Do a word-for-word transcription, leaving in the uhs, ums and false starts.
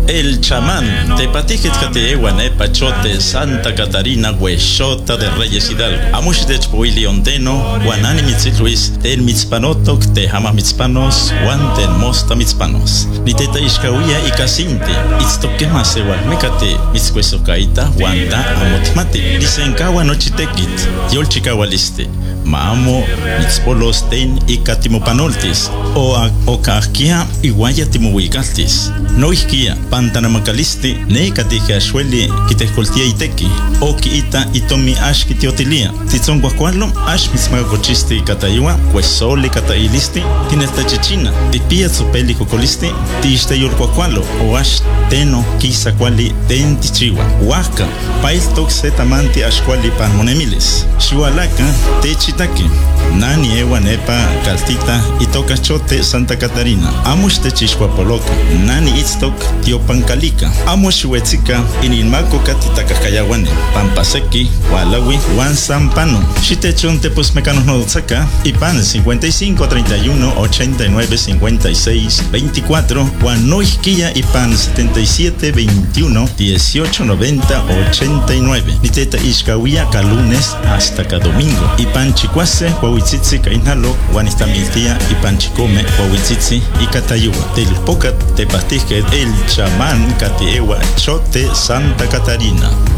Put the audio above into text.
El chamán, tepatijet cateeguane pachote Santa Catarina huexota de Reyes Hidalgo. Amush de chpuili ondeno, guanani mitzitluis, ten mitzpanotok, te jama mitzpanos, guan ten mosta mitzpanos. Ni teta ishkawia y casinte, itztoquemase walmecate, mitzcuesocaita, guanta amotmati. Disenkawa nochitekit, yol chikawaliste. Maamo, mitzpolos ten y catimopanoltis, o ocaquia y guaya timuigaltis. No isquia, pantanamacalisti, ne catije ashueli, quitescoltia iteki, o quiita y tomi ash kitiotilia. Titzon guacualo, ash mismagochisti catayua, cuesoli catailisti, tinesta chichina, tipia zupeli cocolisti, tiste yur guacualo, o ash teno, quisa quali ten tichiwa. Huaca, pail toxe tamanti ashquali panmonemiles. Shualaka, techi Taki. Nani ewa nepa caltita y toca chote Santa Catarina. Amush te chishquapoloca. Nani itztok tiopancalica. Amush huetzika inilmaco catita cacayaguane. Pampaseki, Walawi, Juan Sampano. Shitechon te pues mecanos no saca. Y pan cincuenta y cinco, treinta y uno, ochenta y nueve, cincuenta y seis, veinticuatro. Juan Noisquilla y pan setenta y siete, veintiuno, dieciocho, noventa, ochenta y nueve. Niteta ishkawia calunes hasta cada domingo. Y pan chicuase, huahuitzitzi, cainalo, guanistamiltia y panchicome, huahuitzitzi y catayua. Del pocat te pastije el chamán catiewa chote Santa Catarina.